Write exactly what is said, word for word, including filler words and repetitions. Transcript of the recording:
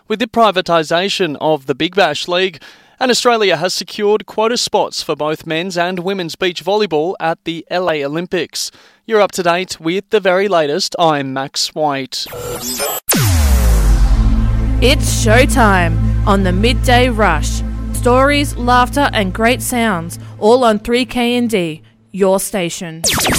With the privatisation of the Big Bash League, and Australia has secured quota spots for both men's and women's beach volleyball at the L A Olympics. You're up to date with the very latest. I'm Max White. It's showtime on the Midday Rush. Stories, laughter and great sounds, all on three K N D, your station.